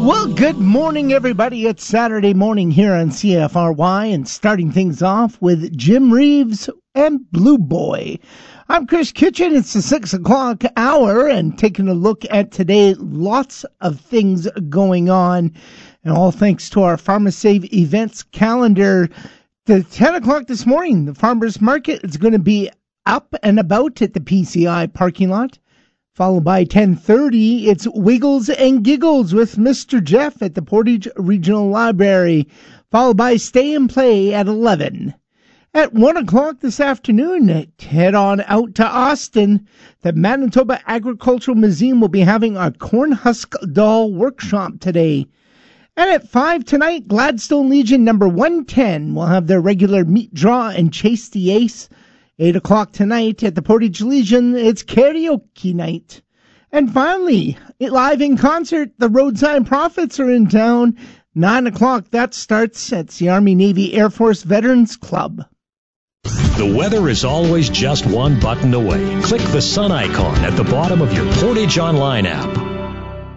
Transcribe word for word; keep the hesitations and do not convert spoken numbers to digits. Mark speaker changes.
Speaker 1: Well, good morning, everybody. It's Saturday morning here on C F R Y, and starting things off with Jim Reeves and Blue Boy. I'm Chris Kitchen. It's the six o'clock hour, and taking a look at today, lots of things going on, and all thanks to our PharmaSave events calendar. The ten o'clock this morning, the Farmers Market is going to be up and about at the P C I parking lot. Followed by ten thirty, it's Wiggles and Giggles with Mister Jeff at the Portage Regional Library. Followed by Stay and Play at eleven. At one o'clock this afternoon, head on out to Austin. The Manitoba Agricultural Museum will be having a corn husk doll workshop today. And at five tonight, Gladstone Legion number one ten will have their regular meat draw and chase the ace. eight o'clock tonight at the Portage Legion, it's karaoke night. And finally, live in concert, the Roadside Prophets are in town. nine o'clock, that starts at the Army Navy Air Force Veterans Club.
Speaker 2: The weather is always just one button away. Click the sun icon at the bottom of your Portage Online app